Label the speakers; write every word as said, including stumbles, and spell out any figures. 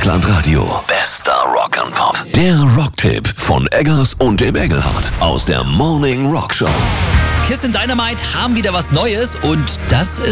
Speaker 1: Deutschlandradio. Bester Rock and Pop. Der Rocktipp von Eggers und dem Engelhardt aus der Morning Rock Show.
Speaker 2: Kiss in Dynamite haben wieder was Neues und das ist